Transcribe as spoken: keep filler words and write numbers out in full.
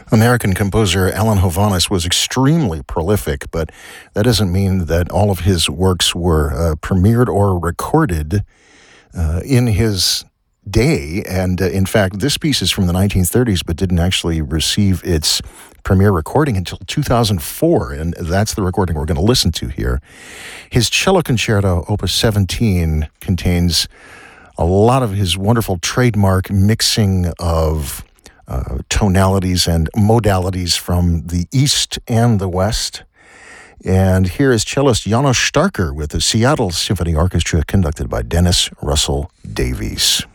American composer Alan Hovhaness was extremely prolific, but that doesn't mean that all of his works were uh, premiered or recorded uh, in his day. And uh, in fact, this piece is from the nineteen thirties, but didn't actually receive its premiere recording until two thousand four, and that's the recording we're going to listen to here. His Cello Concerto, Opus seventeen, contains a lot of his wonderful trademark mixing of uh, tonalities and modalities from the East and the West. And here is cellist Janos Starker with the Seattle Symphony Orchestra, conducted by Dennis Russell Davies.